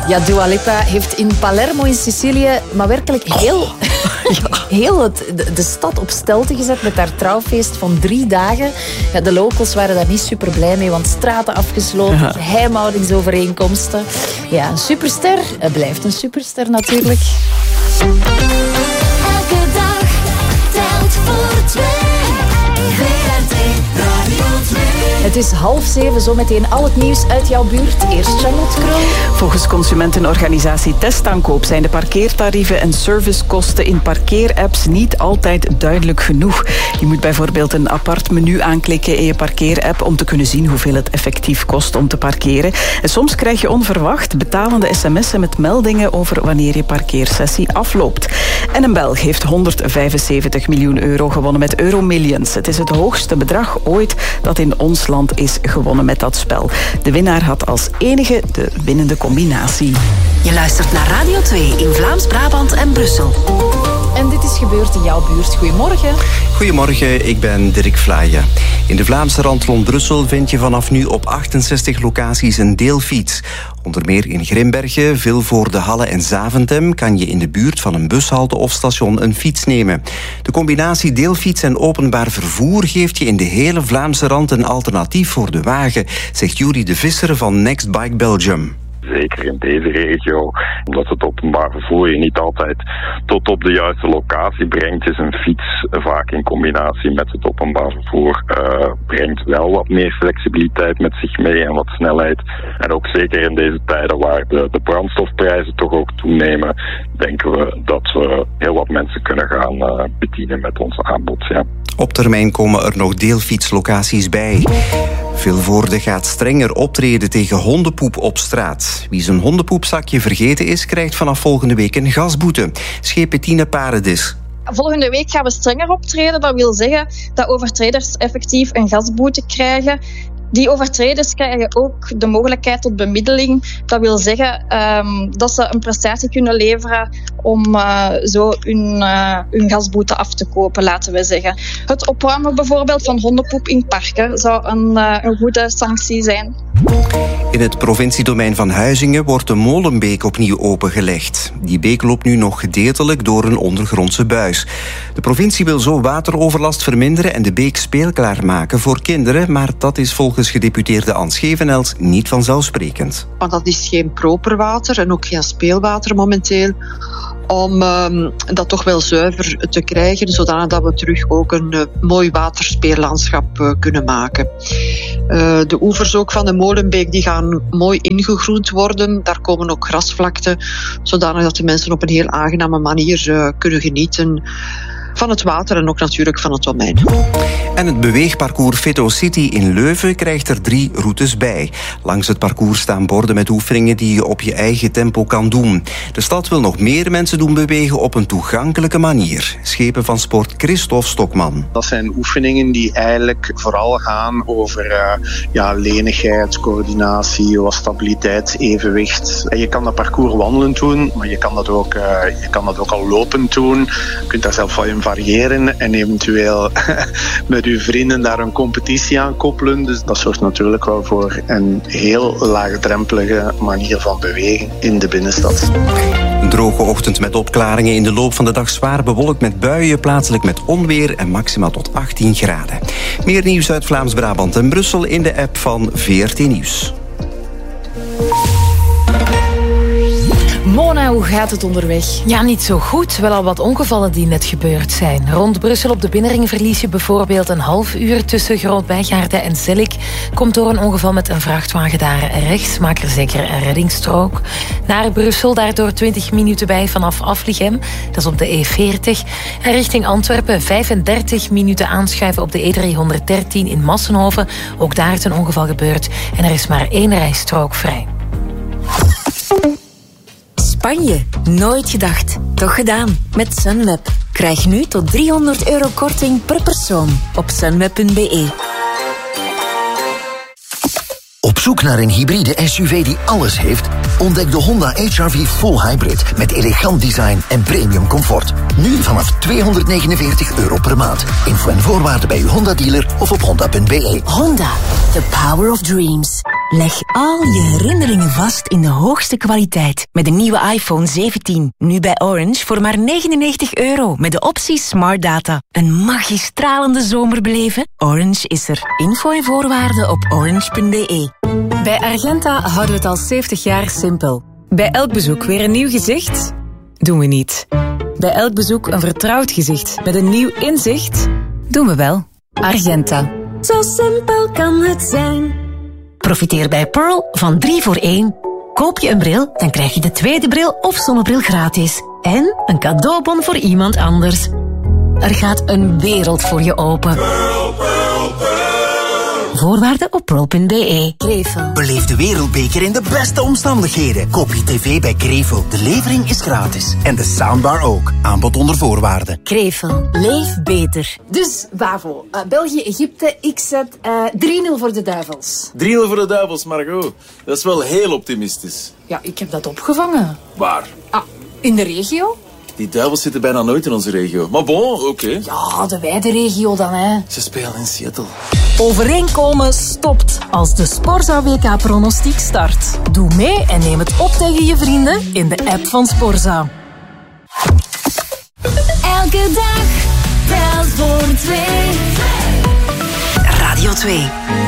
Ja, Dua Lipa heeft in Palermo in Sicilië maar werkelijk heel de stad op stelte gezet met haar trouwfeest van 3 dagen. Ja, de locals waren daar niet super blij mee, want straten afgesloten, geheimhoudingsovereenkomsten. Ja, een superster blijft een superster natuurlijk. Elke dag telt voor 2. VRT Radio 2. Het is 6:30, zometeen al het nieuws uit jouw buurt. Eerst Charlotte Krul. Volgens consumentenorganisatie Testaankoop zijn de parkeertarieven en servicekosten in parkeerapps niet altijd duidelijk genoeg. Je moet bijvoorbeeld een apart menu aanklikken in je parkeerapp om te kunnen zien hoeveel het effectief kost om te parkeren. En soms krijg je onverwacht betalende sms'en met meldingen over wanneer je parkeersessie afloopt. En een Belg heeft 175 miljoen euro gewonnen met Euromillions. Het is het hoogste bedrag ooit dat in ons land is gewonnen met dat spel. De winnaar had als enige de winnende combinatie. Je luistert naar Radio 2 in Vlaams-Brabant en Brussel. En dit is gebeurd in jouw buurt. Goedemorgen. Goedemorgen, ik ben Dirk Vlaaien. In de Vlaamse rand rond Brussel vind je vanaf nu op 68 locaties een deelfiets. Onder meer in Grimbergen, Vilvoorde, Halle en Zaventem kan je in de buurt van een bushalte of station een fiets nemen. De combinatie deelfiets en openbaar vervoer geeft je in de hele Vlaamse rand een alternatief voor de wagen, zegt Yuri de Visser van Next Bike Belgium. Zeker in deze regio, omdat het openbaar vervoer je niet altijd tot op de juiste locatie brengt, is een fiets vaak in combinatie met het openbaar vervoer brengt wel wat meer flexibiliteit met zich mee en wat snelheid. En ook zeker in deze tijden waar de brandstofprijzen toch ook toenemen, denken we dat we heel wat mensen kunnen gaan bedienen met ons aanbod. Ja. Op termijn komen er nog deelfietslocaties bij. Vilvoorde gaat strenger optreden tegen hondenpoep op straat. Wie zijn hondenpoepzakje vergeten is, krijgt vanaf volgende week een gasboete. Schreef Bettina Paradis. Volgende week gaan we strenger optreden. Dat wil zeggen dat overtreders effectief een gasboete krijgen. Die overtreders krijgen ook de mogelijkheid tot bemiddeling. Dat wil zeggen dat ze een prestatie kunnen leveren om zo hun gasboete af te kopen, laten we zeggen. Het opruimen bijvoorbeeld van hondenpoep in parken zou een goede sanctie zijn. In het provinciedomein van Huizingen wordt de Molenbeek opnieuw opengelegd. Die beek loopt nu nog gedeeltelijk door een ondergrondse buis. De provincie wil zo wateroverlast verminderen en de beek speelklaar maken voor kinderen, maar dat is volgens gedeputeerde Ann Schevenels niet vanzelfsprekend. Want dat is geen proper water en ook geen speelwater momenteel. Om dat toch wel zuiver te krijgen, zodanig dat we terug ook een mooi waterspeellandschap kunnen maken. De oevers ook van de Molenbeek die gaan mooi ingegroend worden. Daar komen ook grasvlakten, zodanig dat de mensen op een heel aangename manier kunnen genieten van het water en ook natuurlijk van het domein. En het beweegparcours Fito City in Leuven krijgt er 3 routes bij. Langs het parcours staan borden met oefeningen die je op je eigen tempo kan doen. De stad wil nog meer mensen doen bewegen op een toegankelijke manier. Schepen van sport Christophe Stokman. Dat zijn oefeningen die eigenlijk vooral gaan over lenigheid, coördinatie, stabiliteit, evenwicht. En je kan dat parcours wandelend doen, maar je kan dat ook al lopend doen. Je kunt daar zelf van je variëren en eventueel met uw vrienden daar een competitie aan koppelen. Dus dat zorgt natuurlijk wel voor een heel laagdrempelige manier van bewegen in de binnenstad. Een droge ochtend met opklaringen, in de loop van de dag zwaar bewolkt met buien, plaatselijk met onweer en maximaal tot 18 graden. Meer nieuws uit Vlaams-Brabant en Brussel in de app van VRT Nieuws. Mona, hoe gaat het onderweg? Ja, niet zo goed. Wel al wat ongevallen die net gebeurd zijn. Rond Brussel op de binnenring verlies je bijvoorbeeld een half uur tussen Groot-Bijgaarde en Zellik. Komt door een ongeval met een vrachtwagen daar rechts. Maak er zeker een reddingsstrook. Naar Brussel, daardoor 20 minuten bij vanaf Aflichem. Dat is op de E40. En richting Antwerpen 35 minuten aanschuiven op de E313 in Massenhoven. Ook daar is een ongeval gebeurd. En er is maar 1 rijstrook vrij. Spanje, nooit gedacht, toch gedaan. Met Sunweb. Krijg nu tot €300 korting per persoon op sunweb.be. Op zoek naar een hybride SUV die alles heeft? Ontdek de Honda HR-V Full Hybrid met elegant design en premium comfort. Nu vanaf €249 per maand. Info en voorwaarden bij uw Honda-dealer of op honda.be. Honda, the power of dreams. Leg al je herinneringen vast in de hoogste kwaliteit. Met de nieuwe iPhone 17. Nu bij Orange voor maar €99 met de optie Smart Data. Een magistralende zomer beleven? Orange is er. Info en voorwaarden op orange.be. Bij Argenta houden we het al 70 jaar simpel. Bij elk bezoek weer een nieuw gezicht? Doen we niet. Bij elk bezoek een vertrouwd gezicht met een nieuw inzicht? Doen we wel. Argenta. Zo simpel kan het zijn. Profiteer bij Pearl van 3 voor 1. Koop je een bril, dan krijg je de tweede bril of zonnebril gratis. En een cadeaubon voor iemand anders. Er gaat een wereld voor je open. Voorwaarden op pearl.be. Krevel. Beleef de wereldbeker in de beste omstandigheden. Koop je tv bij Krevel. De levering is gratis. En de soundbar ook. Aanbod onder voorwaarden. Krevel. Leef beter. Dus, Bavo. België-Egypte. Ik zet 3-0 voor de Duivels. 3-0 voor de Duivels, Margot. Dat is wel heel optimistisch. Ja, ik heb dat opgevangen. Waar? In de regio. Die Duivels zitten bijna nooit in onze regio. Maar bon, oké. Ja, de wijde regio dan, hè. Ze spelen in Seattle. Overeenkomen stopt als de Sporza WK-pronostiek start. Doe mee en neem het op tegen je vrienden in de app van Sporza. Elke dag telt voor 2. Radio 2.